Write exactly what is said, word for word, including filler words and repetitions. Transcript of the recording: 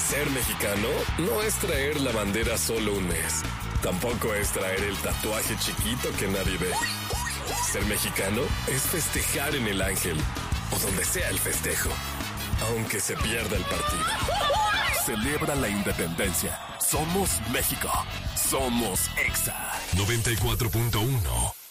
Ser mexicano no es traer la bandera solo un mes. Tampoco es traer el tatuaje chiquito que nadie ve. Ser mexicano es festejar en el Ángel o donde sea el festejo, aunque se pierda el partido. Celebra la independencia. Somos México. Somos Exa. noventa y cuatro punto uno